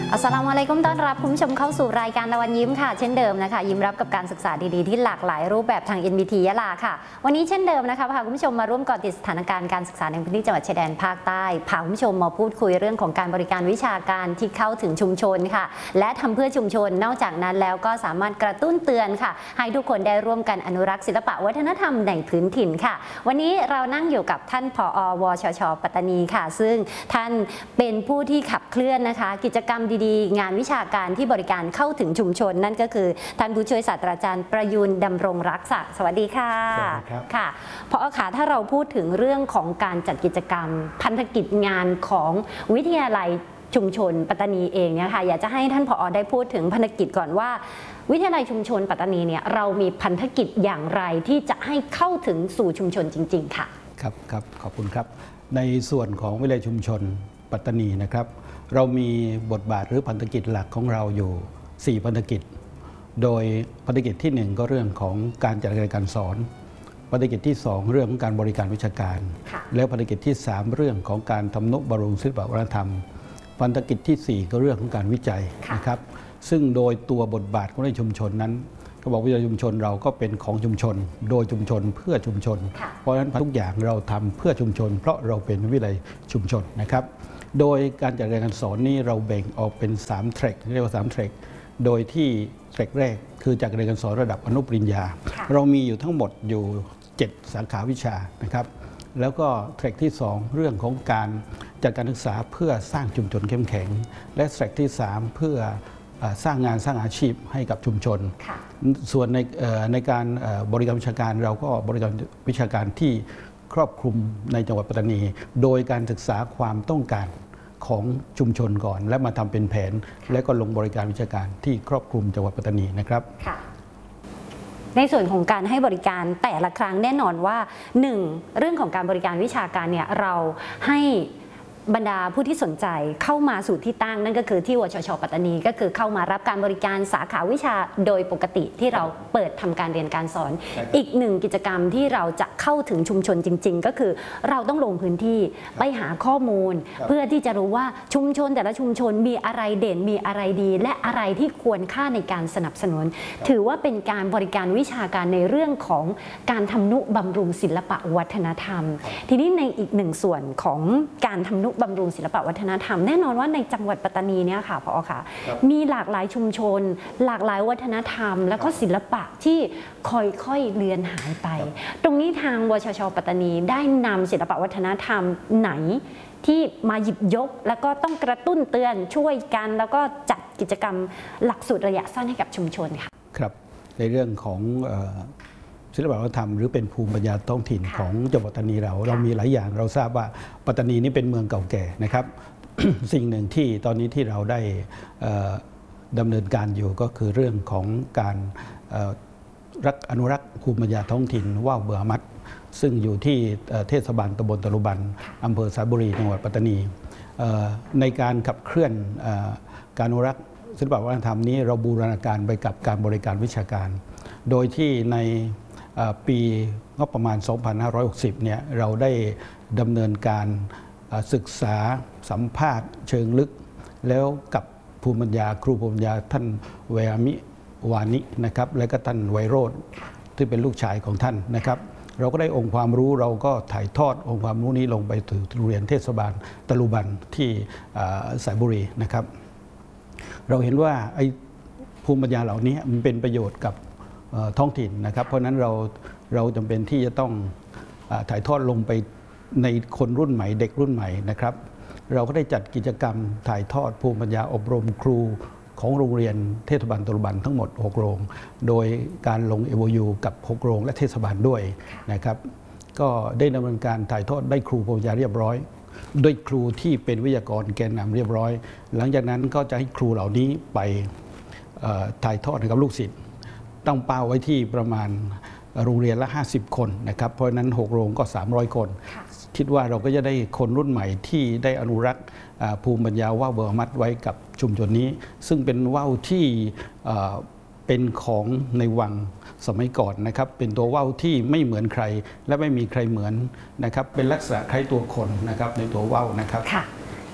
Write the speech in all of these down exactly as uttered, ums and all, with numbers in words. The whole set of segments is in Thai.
อัสสลามุอะลัยกุมต้อนรับคุณผู้ชมเข้าสู่รายการตะวันยิ้มค่ะเช่นเดิมนะคะยิ้มรับกับการศึกษาดีๆที่หลากหลายรูปแบบทาง เอ็น บี ที ยะลาค่ะวันนี้เช่นเดิมนะคะพาคุณผู้ชมมาร่วมเกาะติดสถานการณ์การศึกษาในพื้นที่จังหวัดชายแดนภาคใต้พาคุณผู้ชมมาพูดคุยเรื่องของการบริการวิชาการที่เข้าถึงชุมชนค่ะและทำเพื่อชุมชนนอกจากนั้นแล้วก็สามารถกระตุ้นเตือนค่ะให้ทุกคนได้ร่วมกันอนุรักษ์ศิลปะวัฒนธรรมในพื้นถิ่นค่ะวันนี้เรานั่งอยู่กับท่านผอ.วชช.ปัตตานีค่ะซึ่งท่านเป็นผู้ที่ขับเคลื่อนนะคะกิจกรรมดีๆงานวิชาการที่บริการเข้าถึงชุมชนนั่นก็คือท่านผู้ช่วยศาสตราจารย์ประยูนดำรงรักษาสวัสดีค่ะสวัสดีครับค่ะผอ.ค่ะถ้าเราพูดถึงเรื่องของการจัดกิจกรรมพันธกิจงานของวิทยาลัยชุมชนปัตตานีเองเนี่ยค่ะอยากจะให้ท่านผอ.ได้พูดถึงพันธกิจก่อนว่าวิทยาลัยชุมชนปัตตานีเนี่ยเรามีพันธกิจอย่างไรที่จะให้เข้าถึงสู่ชุมชนจริงๆค่ะครับครับขอบคุณครับในส่วนของวิทยาลัยชุมชนปัตตานีนะครับเรามีบทบาทหรือพันธกิจหลักของเราอยู่สี่พันธกิจโดยพันธกิจที่หนึ่งก็เรื่องของการจัดการเรียนการสอนพันธกิจที่สองเรื่องของการบริการวิชาการแล้วพันธกิจที่สามเรื่องของการทำนุบำรุงศิลปวัฒนธรรมพันธกิจที่สี่ก็เรื่องของการวิจัยนะครับซึ่งโดยตัวบทบาทของในชุมชนนั้นก็บอกวิทยาลัยชุมชนเราก็เป็นของชุมชนโดยชุมชนเพื่อชุมชนเพราะฉะนั้นทุกอย่างเราทำเพื่อชุมชนเพราะเราเป็นวิทยาลัยชุมชนนะครับโดยการจัดการเรียนการสอนนี้เราแบ่งออกเป็นสามแทร็กเรียกว่าสามแทร็กโดยที่แทร็กแรกคือจัดการเรียนการสอนระดับอนุปริญญาเรามีอยู่ทั้งหมดอยู่เจ็ดสาขาวิชานะครับแล้วก็แทร็กที่สองเรื่องของการจัดการศึกษาเพื่อสร้างชุมชนเข้มแข็งและแทร็กที่สามเพื่อสร้างงานสร้างอาชีพให้กับชุมชนส่วนในในการบริการวิชาการเราก็บริการวิชาการที่ครอบคลุมในจังหวัดปัตตานีโดยการศึกษาความต้องการของชุมชนก่อนและมาทำเป็นแผนและก็ลงบริการวิชาการที่ครอบคลุมจังหวัดปัตตานีนะครับในส่วนของการให้บริการแต่ละครั้งแน่นอนว่าหนึ่งเรื่องของการบริการวิชาการเนี่ยเราให้บรรดาผู้ที่สนใจเข้ามาสู่ที่ตั้งนั่นก็คือที่วชช.ปัตตานีก็คือเข้ามารับการบริการสาขาวิชาโดยปกติที่เราเปิดทำการเรียนการสอนอีกหนึ่งกิจกรรมที่เราจะเข้าถึงชุมชนจริงๆก็คือเราต้องลงพื้นที่ไปหาข้อมูลเพื่อที่จะรู้ว่าชุมชนแต่ละชุมชนมีอะไรเด่นมีอะไรดีและอะไรที่ควรค่าในการสนับสนุนถือว่าเป็นการบริการวิชาการในเรื่องของการทำนุบำรุงศิลปะวัฒนธรรมทีนี้ในอีกหนึ่งส่วนของการทำนุบำรุงศิลปะวัฒนธรรมแน่นอนว่าในจังหวัดปัตตานีเนี่ยค่ะผอ.ค่ะมีหลากหลายชุมชนหลากหลายวัฒนธรรมแล้วก็ศิลปะที่ค่อยๆเลือนหายไปตรงนี้ทางวชช.ปัตตานีได้นำศิลปะวัฒนธรรมไหนที่มาหยิบยกแล้วก็ต้องกระตุ้นเตือนช่วยกันแล้วก็จัดกิจกรรมหลักสูตรระยะสั้นให้กับชุมชนค่ะครับในเรื่องของศิลปวัฒนธรรมหรือเป็นภูมิปัญญาท้องถิ่นของจังหวัดปัตตานีเราเรามีหลายอย่างเราทราบว่าปัตตานีนี่เป็นเมืองเก่าแก่นะครับ สิ่งหนึ่งที่ตอนนี้ที่เราได้ดำเนินการอยู่ก็คือเรื่องของการรักอนุรักษ์ภูมิปัญญาท้องถิ่นว่าวเบือมัดซึ่งอยู่ที่เทศบาลตำบลตะลุบันอำเภอสายบุรีจังหวัดปัตตานีในการขับเคลื่อนการอนุรักษ์ศิลปวัฒนธรรมนี้เราบูรณาการไปกับการบริการวิชาการโดยที่ในปีงบประมาณ สองพันห้าร้อยหกสิบ เนี่ยเราได้ดำเนินการศึกษาสัมภาษณ์เชิงลึกแล้วกับภูมิปัญญาครูภูมิปัญญาท่านเวอามิวานินะครับและก็ท่านไวโรจน์ที่เป็นลูกชายของท่านนะครับเราก็ได้องค์ความรู้เราก็ถ่ายทอดองค์ความรู้นี้ลงไปถึงโรงเรียนเทศบาลตะลุบันที่สายบุรีนะครับเราเห็นว่าไอ้ภูมิปัญญาเหล่านี้มันเป็นประโยชน์กับท้องถิ่นนะครับเพราะนั้นเราเราจำเป็นที่จะต้องถ่ายทอดลงไปในคนรุ่นใหม่เด็กรุ่นใหม่นะครับเราก็ได้จัดกิจกรรมถ่ายทอดภูมิปัญญาอบรมครูของโรงเรียนเทศบาลตะลุบันทั้งหมดหกโรงโดยการลง เอ โอ ยู กับหกโรงและเทศบาลด้วยนะครับก็ได้ดำเนินการถ่ายทอดได้ครูภูมิปัญญาเรียบร้อยด้วยครูที่เป็นวิทยากรแกนนำเรียบร้อยหลังจากนั้นก็จะให้ครูเหล่านี้ไปถ่ายทอดให้กับลูกศิษย์ตั้งเป้าไว้ที่ประมาณโรงเรียนละห้าสิบคนนะครับเพราะฉะนั้นหกโรงก็สามร้อยคนคิดว่าเราก็จะได้คนรุ่นใหม่ที่ได้อนุรักษ์ภูมิปัญญาว่าวเบอร์มัดไว้กับชุมชนนี้ซึ่งเป็นว่าวที่เป็นของในวังสมัยก่อนนะครับเป็นตัวว่าวที่ไม่เหมือนใครและไม่มีใครเหมือนนะครับเป็นลักษณะคล้ายตัวคนนะครับในตัวว่าวนะครับ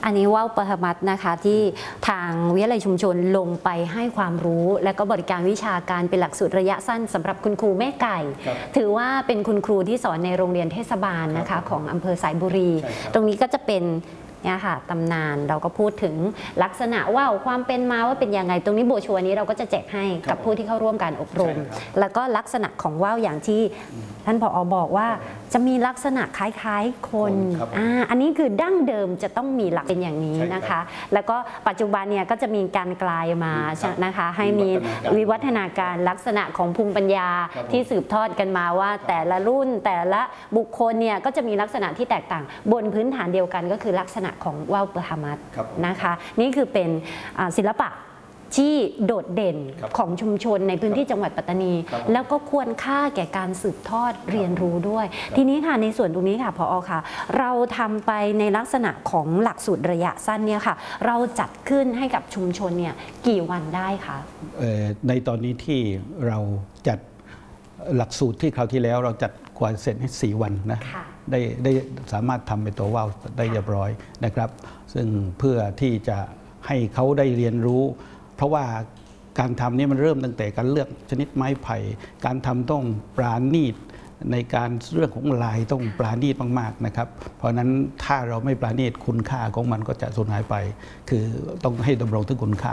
อันนี้ว่าวปฐมัตถ์นะคะที่ทางวิทยาลัยชุมชนลงไปให้ความรู้ และก็บริการวิชาการเป็นหลักสูตรระยะสั้นสำหรับคุณครูแม่ไก่ ถือว่าเป็นคุณครูที่สอนในโรงเรียนเทศบาลนะคะของอำเภอสายบุรี ตรงนี้ก็จะเป็นเนี่ยค่ะตำนานเราก็พูดถึงลักษณะว่าวความเป็นมาว่าเป็นยังไงตรงนี้โบชัวนี้เราก็จะแจกให้กับผู้ที่เข้าร่วมการอบรม แล้วก็ลักษณะของว่าวอย่างที่ท่านผอ.บอกว่าจะมีลักษณะคล้ายๆคนอ่าอันนี้คือดั้งเดิมจะต้องมีหลักเป็นอย่างนี้นะคะ แล้วก็ปัจจุบันเนี่ยก็จะมีการกลายมานะคะให้มีวิวัฒนาการลักษณะของภูมิปัญญาที่สืบทอดกันมาว่าแต่ละรุ่นแต่ละบุคคลเนี่ยก็จะมีลักษณะที่แตกต่างบนพื้นฐานเดียวกันก็คือลักษณะของว่าวปฐมัตถ์นะคะนี่คือเป็นศิลปะที่โดดเด่นของชุมชนในพื้นที่จังหวัดปัตตานี แล้วก็ควรค่าแก่การสืบทอดเรียนรู้ด้วย ทีนี้ค่ะในส่วนตรงนี้ค่ะผอ.ค่ะเราทำไปในลักษณะของหลักสูตรระยะสั้นเนี่ยค่ะเราจัดขึ้นให้กับชุมชนเนี่ยกี่วันได้คะในตอนนี้ที่เราจัดหลักสูตรที่คราวที่แล้วเราจัดกว่าเสร็จให้สี่วันนะได้ได้สามารถทำเป็นตัวว่าวได้เรียบร้อยนะครับซึ่งเพื่อที่จะให้เขาได้เรียนรู้เพราะว่าการทำนี่มันเริ่มตั้งแต่การเลือกชนิดไม้ไผ่การทำต้องปราณีตในการเรื่องของลายต้องปราณีตมากๆนะครับเพราะนั้นถ้าเราไม่ปราณีตคุณค่าของมันก็จะสูญหายไปคือต้องให้ดำรงถึงคุณค่า